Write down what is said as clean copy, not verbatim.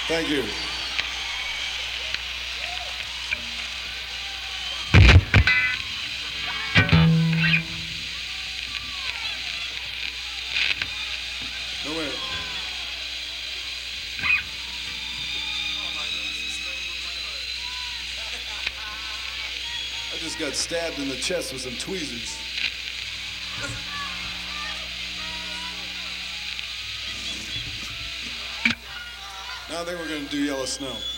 Thank you. No, wait. I just got stabbed in the chest with some tweezers. Now I think we're going to do Yellow Snow.